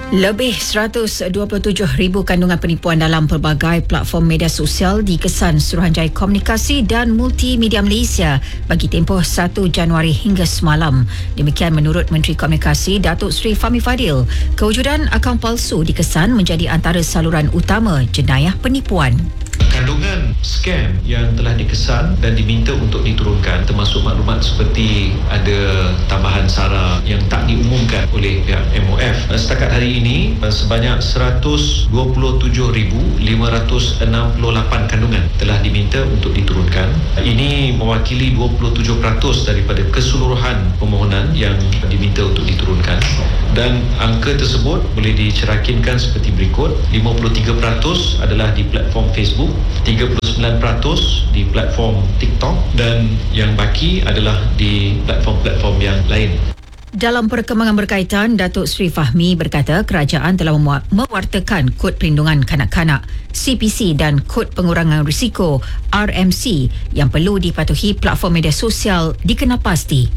Lebih 127,000 kandungan penipuan dalam pelbagai platform media sosial dikesan Suruhanjaya Komunikasi dan Multimedia Malaysia bagi tempoh 1 Januari hingga semalam. Demikian menurut Menteri Komunikasi Datuk Seri Fahmi Fadil. Kewujudan akaun palsu dikesan menjadi antara saluran utama jenayah penipuan. Kandungan scam yang telah dikesan dan diminta untuk diturunkan termasuk maklumat seperti ada tambahan sara yang tak diumumkan oleh pihak MOF. Setakat hari ini sebanyak 127,568 kandungan telah diminta untuk diturunkan. Ini mewakili 27% daripada keseluruhan permohonan yang diminta untuk diturunkan, dan angka tersebut boleh dicerakinkan seperti berikut: 53% adalah di platform Facebook, 39% di platform TikTok, dan yang baki adalah di platform-platform yang lain. Dalam perkembangan berkaitan, Datuk Seri Fahmi berkata kerajaan telah mewartakan kod perlindungan kanak-kanak CPC dan kod pengurangan risiko RMC yang perlu dipatuhi platform media sosial dikenal pasti.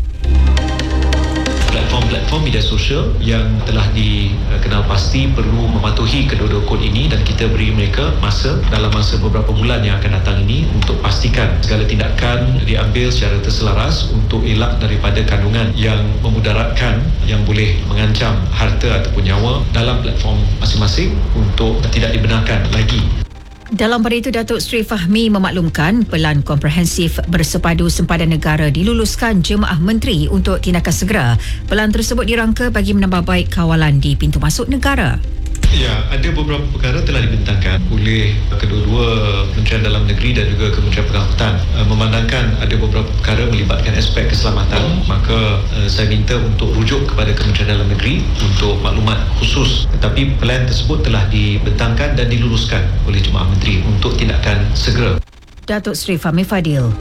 Platform media sosial yang telah dikenal pasti perlu mematuhi kedua-dua kod ini, dan kita beri mereka dalam masa beberapa bulan yang akan datang ini untuk pastikan segala tindakan diambil secara terselaras untuk elak daripada kandungan yang memudaratkan yang boleh mengancam harta ataupun nyawa dalam platform masing-masing untuk tidak dibenarkan lagi. Dalam pada itu, Datuk Seri Fahmi memaklumkan pelan komprehensif bersepadu sempadan negara diluluskan Jemaah Menteri untuk tindakan segera. Pelan tersebut dirangka bagi menambah baik kawalan di pintu masuk negara. Ya, ada beberapa perkara telah dibentangkan oleh kedua-dua Kementerian Dalam Negeri dan juga Kementerian Pengangkutan. Memandangkan ada beberapa perkara melibatkan aspek keselamatan, maka saya minta untuk rujuk kepada Kementerian Dalam Negeri untuk maklumat khusus. Tetapi pelan tersebut telah dibentangkan dan diluluskan oleh Jemaah Menteri untuk tindakan segera. Datuk Seri Fahmi Fadil.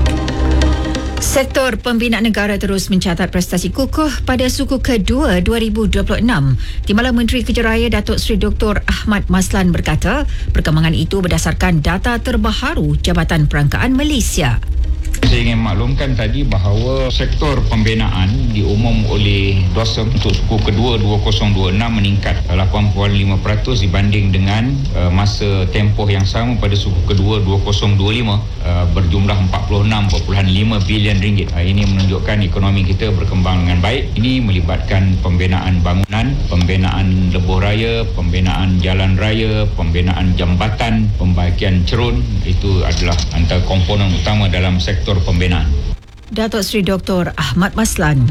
Sektor pembinaan negara terus mencatat prestasi kukuh pada suku kedua 2026. Timbalan Menteri Kejaraya Datuk Seri Dr. Ahmad Maslan berkata, perkembangan itu berdasarkan data terbaru Jabatan Perangkaan Malaysia. Saya ingin maklumkan tadi bahawa sektor pembinaan diumum oleh DOSM untuk suku kedua 2026 meningkat 8.5% dibanding dengan masa tempoh yang sama pada suku kedua 2025 berjumlah 46.5 bilion ringgit. Ini menunjukkan ekonomi kita berkembang dengan baik. Ini melibatkan pembinaan bangunan, pembinaan lebuh raya, pembinaan jalan raya, pembinaan jambatan, pembaikian cerun. Itu adalah antara komponen utama dalam sektor pembinaan. Datuk Seri Dr. Ahmad Maslan.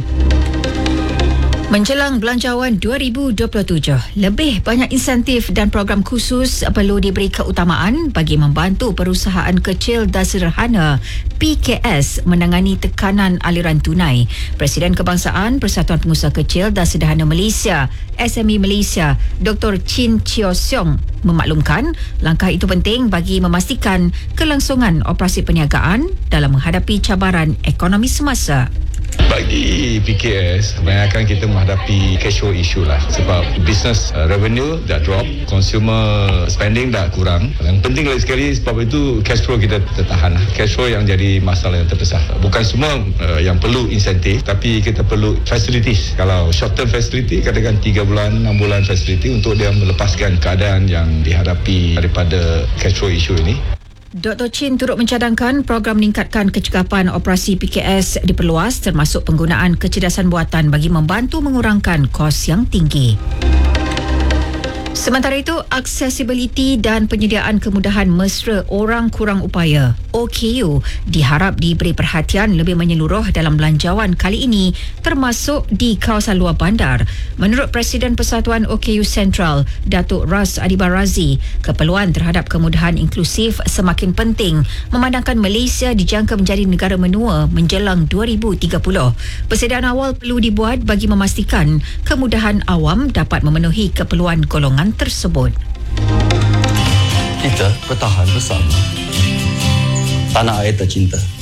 Menjelang Belanjawan 2027, lebih banyak insentif dan program khusus perlu diberi keutamaan bagi membantu perusahaan kecil dan sederhana PKS menangani tekanan aliran tunai. Presiden Kebangsaan Persatuan Pengusaha Kecil dan Sederhana Malaysia, SME Malaysia, Dr. Chin Chio Siong memaklumkan langkah itu penting bagi memastikan kelangsungan operasi perniagaan dalam menghadapi cabaran ekonomi semasa. Bagi PKS, kebanyakan kita menghadapi cash flow issue lah, sebab business revenue dah drop, consumer spending dah kurang. Yang penting lagi sekali, sebab itu cash flow kita tertahan lah. Cash flow yang jadi masalah yang terbesar. Bukan semua yang perlu insentif, tapi kita perlu facilities. Kalau short term facility, katakan 3 bulan, 6 bulan facility untuk dia melepaskan keadaan yang dihadapi daripada cash flow issue ini. Dr. Chin turut mencadangkan program meningkatkan kecekapan operasi PKS diperluas termasuk penggunaan kecerdasan buatan bagi membantu mengurangkan kos yang tinggi. Sementara itu, aksesibiliti dan penyediaan kemudahan mesra orang kurang upaya OKU diharap diberi perhatian lebih menyeluruh dalam belanjawan kali ini, termasuk di kawasan luar bandar. Menurut Presiden Persatuan OKU Sentral, Datuk Ras Adiba Razi, keperluan terhadap kemudahan inklusif semakin penting memandangkan Malaysia dijangka menjadi negara menua menjelang 2030. Persediaan awal perlu dibuat bagi memastikan kemudahan awam dapat memenuhi keperluan golongan tersebut. Kita bertahan bersama. Tanah air tercinta.